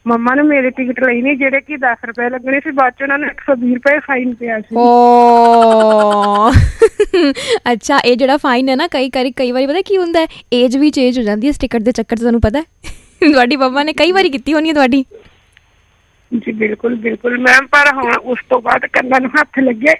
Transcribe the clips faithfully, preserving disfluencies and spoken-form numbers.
ਮੰਮਾ ਨੇ ਮੇਰੇ ਟਿਕਟ ਲਈ ਨਹੀਂ, ਜਿਹੜੇ ਕਿ ਦਸ ਰੁਪਏ ਲੱਗਣੇ ਸੀ, ਬਾਅਦ ਚ ਉਹਨਾਂ ਨੂੰ ਇੱਕ ਸੌ ਵੀਹ ਰੁਪਏ ਫਾਈਨ ਪਿਆ ਸੀ। ਓ ਅੱਛਾ, ਇਹ ਜਿਹੜਾ ਫਾਈਨ ਹੈ ਨਾ, ਕਈ ਕਈ ਕਈ ਵਾਰੀ ਪਤਾ ਕੀ ਹੁੰਦਾ, ਏਜ ਵੀ ਚੇਂਜ ਹੋ ਜਾਂਦੀ ਹੈ ਇਸ ਟਿਕਟ ਦੇ ਚੱਕਰ 'ਚ। ਤੁਹਾਨੂੰ ਪਤਾ ਤੁਹਾਡੀ ਮੰਮਾ ਨੇ ਕਈ ਵਾਰੀ ਕੀਤੀ ਹੋਣੀ ਹੈ ਤੁਹਾਡੀ। ਜੀ ਬਿਲਕੁਲ ਬਿਲਕੁਲ ਮੈਮ, ਪਰ ਹੁਣ ਉਸ ਤੋਂ ਬਾਅਦ ਕੰਨਾਂ ਨੂੰ ਹੱਥ ਲੱਗੇ,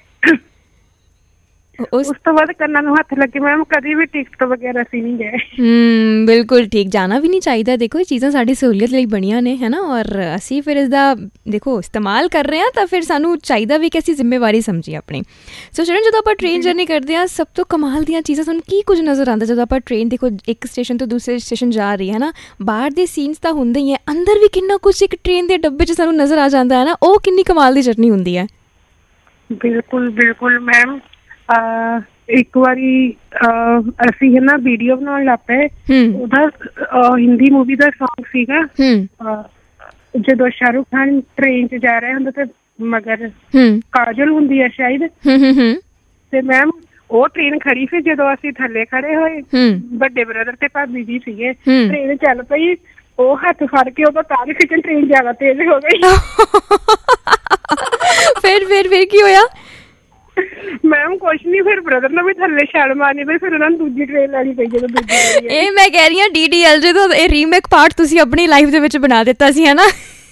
ਉਸ ਤੋਂ ਬਾਅਦ ਕੰਨਾਂ ਨੂੰ ਹੱਥ ਲੱਗੇ ਮੈਮ, ਕਦੀ ਵੀ ਟਿਕਟ ਵਗੈਰਾ ਅਸੀਂ ਨਹੀਂ ਗਏ। ਹੂੰ, ਬਿਲਕੁਲ ਠੀਕ, ਜਾਣਾ ਵੀ ਨਹੀਂ ਚਾਹੀਦਾ। ਦੇਖੋ ਇਹ ਚੀਜ਼ਾਂ ਸਾਡੀ ਸਹੂਲੀਅਤ ਲਈ ਬਣੀਆਂ ਨੇ, ਹੈ ਨਾ, ਔਰ ਅਸੀਂ ਫਿਰ ਇਸਦਾ ਦੇਖੋ ਇਸਤੇਮਾਲ ਕਰ ਰਹੇ ਹਾਂ, ਤਾਂ ਫਿਰ ਸਾਨੂੰ ਚਾਹੀਦਾ ਵੀ ਕਿ ਅਸੀਂ ਜ਼ਿੰਮੇਵਾਰੀ ਸਮਝੀਏ ਆਪਣੀ। ਸੋ ਸ਼ਰਨ, ਜਦੋਂ ਆਪਾਂ ਟ੍ਰੇਨ ਜਰਨੀ ਕਰਦੇ ਹਾਂ, ਸਭ ਤੋਂ ਕਮਾਲ ਦੀਆਂ ਚੀਜ਼ਾਂ ਸਾਨੂੰ ਕੀ ਕੁਝ ਨਜ਼ਰ ਆਉਂਦਾ ਜਦੋਂ ਆਪਾਂ ਟ੍ਰੇਨ ਦੇਖੋ ਇੱਕ ਸਟੇਸ਼ਨ ਤੋਂ ਦੂਸਰੇ ਸਟੇਸ਼ਨ ਜਾ ਰਹੀ ਹੈ ਨਾ। ਬਾਹਰ ਦੇ ਸੀਨਸ ਤਾਂ ਹੁੰਦੇ ਹੀ ਹੈ, ਅੰਦਰ ਵੀ ਕਿੰਨਾ ਕੁਛ ਇੱਕ ਟ੍ਰੇਨ ਦੇ ਡੱਬੇ 'ਚ ਸਾਨੂੰ ਨਜ਼ਰ ਆ ਜਾਂਦਾ ਹੈ ਨਾ। ਉਹ ਕਿੰਨੀ ਕਮਾਲ ਦੀ ਜਰਨੀ ਹੁੰਦੀ ਹੈ। ਬਿਲਕੁਲ ਬਿਲਕੁਲ ਮੈਮ, ਇੱਕ ਵਾਰੀ ਅਸੀਂ ਹੈ ਨਾ ਵੀਡੀਓ ਬਣਾਉਣ ਲੱਗ ਪਏ, ਉਹਦਾ ਹਿੰਦੀ ਮੂਵੀ ਦਾ ਸੌਂਗ ਸੀਗਾ, ਜਦੋਂ ਸ਼ਾਹਰੁਖ ਖਾਨ ਟ੍ਰੇਨ 'ਚ ਜਾ ਰਿਹਾ ਹੁੰਦਾ ਤੇ ਮਗਰ ਕਾਜਲ ਹੁੰਦੀ ਹੈ ਸ਼ਾਇਦ, ਤੇ ਮੈਮ ਉਹ ਟ੍ਰੇਨ ਖੜੀ ਸੀ, ਜਦੋਂ ਅਸੀਂ ਥੱਲੇ ਖੜੇ ਹੋਏ, ਵੱਡੇ ਬ੍ਰਦਰ ਤੇ ਭਾਬੀ ਜੀ ਸੀਗੇ, ਟ੍ਰੇਨ ਚੱਲ ਪਈ, ਉਹ ਹੱਥ ਫੜ ਕੇ ਉਹਦਾ ਤਾਰ ਖਿੱਚਣ, ਟ੍ਰੇਨ ਜ਼ਿਆਦਾ ਤੇਜ਼ ਹੋ ਗਈ। ਫਿਰ ਫਿਰ ਫਿਰ ਕੀ ਹੋਇਆ ਮੈਮ? ਕੁਛ ਨੀ, ਫਿਰ ਬ੍ਰਦਰ ਨੇ ਵੀ ਥੱਲੇ ਛਾਲ ਮਾਰਨੀ ਪਈ, ਫਿਰ ਉਹਨਾਂ ਨੂੰ ਦੂਜੀ ਟ੍ਰੇਨ ਲੈਣੀ ਪਈ ਜਦੋਂ ਦੂਜੀ। ਇਹ ਮੈਂ ਕਹਿ ਰਹੀ ਹਾਂ ਡੀ ਡੀ ਐਲ ਜੇ ਤੋਂ ਇਹ ਰੀਮੇਕ ਪਾਰਟ ਤੁਸੀਂ ਆਪਣੀ ਲਾਈਫ ਦੇ ਵਿੱਚ ਬਣਾ ਦਿੱਤਾ ਸੀ, ਹੈ ਨਾ।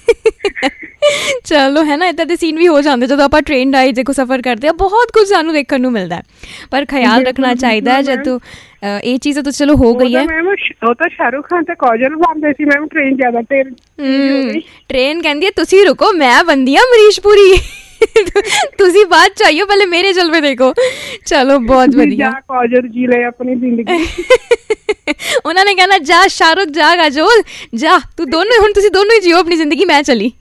ਚਲੋ, ਹੈ ਨਾ, ਇੱਦਾਂ ਦੇ ਸੀਨ ਵੀ ਹੋ ਜਾਂਦੇ ਜਦੋਂ ਆਪਾਂ ਟ੍ਰੇਨ ਰਾਈਡ ਦੇਖੋ ਸਫ਼ਰ ਕਰਦੇ ਹਾਂ। ਬਹੁਤ ਕੁਝ ਸਾਨੂੰ ਦੇਖਣ ਨੂੰ ਮਿਲਦਾ, ਪਰ ਖਿਆਲ ਰੱਖਣਾ ਚਾਹੀਦਾ ਹੈ ਜਦੋਂ ਇਹ ਚੀਜ਼ਾਂ ਤਾਂ ਚਲੋ ਹੋ ਗਈ ਹੈ। ਉਹ ਤਾਂ ਸ਼ਾਹਰੁਖ ਖਾਨ ਤੇ ਕਾਜਲ ਬਣਦੇ ਸੀ ਮੈਮ, ਟ੍ਰੇਨ ਜ਼ਿਆਦਾ ਤੇਜ਼। ਟ੍ਰੇਨ ਕਹਿੰਦੀ ਹੈ ਤੁਸੀਂ ਰੁਕੋ, ਮੈਂ ਬੰਦੀ ਹਾਂ ਅਮਰੀਸ਼ ਪੁਰੀ, ਤੁਸੀਂ ਬਾਅਦ ਚ ਆਈਓ, ਪਹਿਲੇ ਮੇਰੇ ਜਲਵੇ ਦੇਖੋ। ਚਲੋ ਬਹੁਤ ਵਧੀਆ, ਕਾਜਲ ਜੀ ਲੈ ਆਪਣੀ ਜ਼ਿੰਦਗੀ। ਉਹਨਾਂ ਨੇ ਕਹਿਣਾ ਜਾ ਸ਼ਾਹਰੁਖ, ਜਾ ਕਾਜੋਲ, ਜਾ ਤੂੰ ਦੋਨੋਂ, ਹੁਣ ਤੁਸੀਂ ਦੋਨੋਂ ਹੀ ਜੀਓ ਆਪਣੀ ਜ਼ਿੰਦਗੀ, ਮੈਂ ਚਲੀ।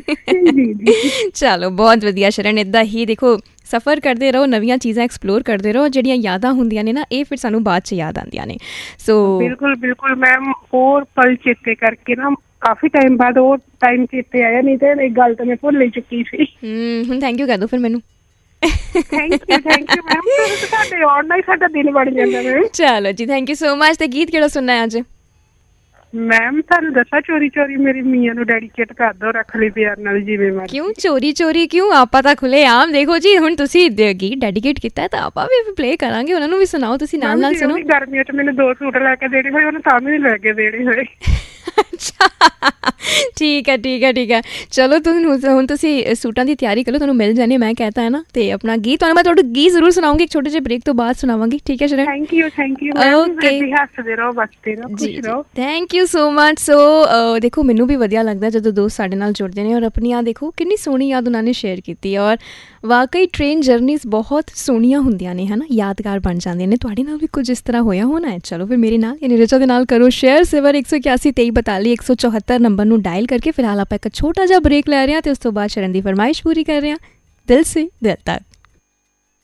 ਚਲੋ ਬਹੁਤ ਵਧੀਆ ਸ਼ਰਨ, ਇੱਦਾਂ ਹੀ ਦੇਖੋ ਸਫ਼ਰ ਕਰਦੇ ਰਹੋ, ਨਵੀਆਂ ਚੀਜ਼ਾਂ ਐਕਸਪਲੋਰ ਕਰਦੇ ਰਹੋ, ਜਿਹੜੀਆਂ ਯਾਦਾਂ ਹੁੰਦੀਆਂ ਨੇ ਨਾ, ਇਹ ਫਿਰ ਸਾਨੂੰ ਬਾਅਦ 'ਚ ਯਾਦ ਆਉਂਦੀਆਂ ਨੇ। ਸੋ ਬਿਲਕੁਲ ਬਿਲਕੁਲ ਮੈਮ, ਹੋਰ ਪਲ ਚੇਤੇ ਕਰਕੇ ਨਾ ਕਾਫੀ ਟਾਈਮ ਬਾਅਦ ਉਹ ਟਾਈਮ ਚੇਤੇ ਆਇਆ, ਨਹੀਂ ਤੇ ਇਹ ਗੱਲ ਤਾਂ ਮੈਂ ਭੁੱਲ ਹੀ ਚੁੱਕੀ ਸੀ। ਹੂੰ, ਹੁਣ ਥੈਂਕ ਯੂ ਕਹਿ ਦਿਓ ਫਿਰ ਮੈਨੂੰ। Thank you thank you ma'am, ਤੁਹਾਡੇ ਆਉਣ ਨਾਲ ਹੀ ਸਾਡਾ ਦਿਨ ਬਣ ਜਾਂਦਾ ਮੈਮ। ਚਲੋ ਜੀ, ਥੈਂਕ ਯੂ ਸੋ ਮਚ। ਤੇ ਗੀਤ ਕਿਹੜਾ ਸੁਣਨਾ ਹੈ ਅੱਜ? ਮੈਮ ਤੁਹਾਨੂੰ ਦੱਸਾਂ, ਚੋਰੀ ਚੋਰੀ ਮੇਰੀ ਮੀਆਂ ਨੂੰ ਡੈਡੀਕੇਟ ਕਰ ਦੋ, ਰੱਖ ਲਈ ਪਿਆਰ ਨਾਲ ਜਿਵੇਂ ਮਰਜ਼ੀ। ਕਿਉਂ ਚੋਰੀ ਚੋਰੀ ਕਿਉਂ? ਆਪਾਂ ਤਾਂ ਖੁੱਲੇ ਆਮ। ਦੇਖੋ ਜੀ, ਹੁਣ ਤੁਸੀਂ ਗੀਤ ਡੈਡੀਕੇਟ ਕੀਤਾ ਤਾਂ ਆਪਾਂ ਵੀ ਪਲੇ ਕਰਾਂਗੇ, ਉਹਨਾਂ ਨੂੰ ਵੀ ਸੁਣਾਓ, ਤੁਸੀਂ ਨਾਲ ਨਾਲ ਸੁਣੋ। ਗਰਮੀਆਂ 'ਚ ਮੈਨੂੰ ਦੋ ਸੂਟ ਲੈ ਕੇ ਦੇਣੇ ਹੋਏ, ਉਹਨੂੰ ਤਾਂ ਵੀ ਨਹੀਂ ਲੈ ਕੇ ਦੇਣੇ ਹੋਏ। ਅੱਛਾ, ਠੀਕ ਹੈ ਠੀਕ ਹੈ ਠੀਕ ਹੈ। ਚਲੋ ਤੁਸੀਂ ਹੁਣ ਤੁਸੀਂ ਸੂਟਾਂ ਦੀ ਤਿਆਰੀ ਕਰੋ, ਤੁਹਾਨੂੰ ਮਿਲ ਜਾਣੇ, ਮੈਂ ਕਹਿਤਾ ਹੈ ਨਾ। ਤੇ ਆਪਣਾ ਗੀਤ ਤੁਹਾਨੂੰ ਮੈਂ ਤੁਹਾਡਾ ਗੀਤ ਜ਼ਰੂਰ ਸੁਣਾਉਂਗੀ, ਇੱਕ ਛੋਟੇ ਜਿਹੇ ਬ੍ਰੇਕ ਤੋਂ ਬਾਅਦ ਸੁਣਾਵਾਂਗੀ, ਠੀਕ ਹੈ ਸ਼ਰਨ? Thank you thank you. Okay, ਹੱਸਦੇ ਰਹੋ, ਬਚਦੇ ਰਹੋ, ਖੁਸ਼ ਰਹੋ। Thank you so much. ਸੋ ਦੇਖੋ ਮੈਨੂੰ ਵੀ ਵਧੀਆ ਲੱਗਦਾ ਜਦੋਂ ਦੋਸਤ ਸਾਡੇ ਨਾਲ ਜੁੜਦੇ ਨੇ, ਔਰ ਆਪਣੀਆਂ ਦੇਖੋ ਕਿੰਨੀ ਸੋਹਣੀ ਯਾਦ ਉਹਨਾਂ ਨੇ ਸ਼ੇਅਰ ਕੀਤੀ, ਔਰ ਵਾਕਈ ਟ੍ਰੇਨ ਜਰਨੀਜ਼ ਬਹੁਤ ਸੋਹਣੀਆਂ ਹੁੰਦੀਆਂ ਨੇ, ਹੈ ਨਾ, ਯਾਦਗਾਰ ਬਣ ਜਾਂਦੀਆਂ ਨੇ। ਤੁਹਾਡੇ ਨਾਲ ਵੀ ਕੁਝ ਇਸ ਤਰ੍ਹਾਂ ਹੋਇਆ ਹੋਣਾ ਹੈ? ਚਲੋ ਫਿਰ ਮੇਰੇ ਨਾਲ ਯਾਨੀ ਰਿਚਾ ਦੇ ਨਾਲ ਕਰੋ ਸ਼ੇਅਰ। ਸਿਵਰ ਇੱਕ ਸੌ ਇਕਿਆਸੀ ਤੇਈ ਬਤਾਲੀ ਇੱਕ ਸੌ ਚੌਹੱਤਰ ਨੰਬਰ ਨੂੰ ਡਾਇਲ ਕਰਕੇ ਫਿਲਹਾਲ ਆਪਾਂ ਇੱਕ ਛੋਟਾ ਜਿਹਾ ਬ੍ਰੇਕ ਲੈ ਰਹੇ ਹਾਂ, ਤੇ ਉਸ ਤੋਂ ਬਾਅਦ ਸ਼ਰਨ ਦੀ ਫਰਮਾਇਸ਼ ਪੂਰੀ ਕਰ ਰਹੇ ਹਾਂ, ਦਿਲ ਸੇ ਦਿਲ ਤੱਕ।